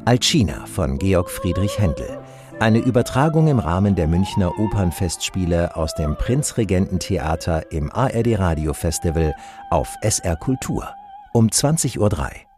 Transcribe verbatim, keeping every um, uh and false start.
Alcina von Georg Friedrich Händel. Eine Übertragung im Rahmen der Münchner Opernfestspiele aus dem Prinzregententheater im A R D Radio Festival auf S R Kultur um zwanzig Uhr drei.